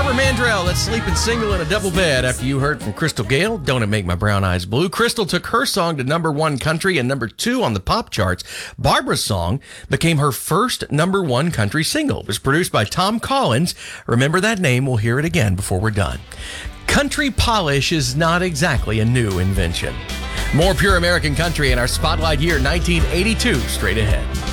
Barbara Mandrell, Let's Sleep and Single in a Double Bed. After you heard from Crystal Gayle, Don't It Make My Brown Eyes Blue. Crystal took her song to #1 country and #2 on the pop charts. Barbara's song became her first #1 country single. It was produced by Tom Collins. Remember that name, we'll hear it again before we're done. Country polish is not exactly a new invention. More pure American country in our Spotlight year 1982 straight ahead.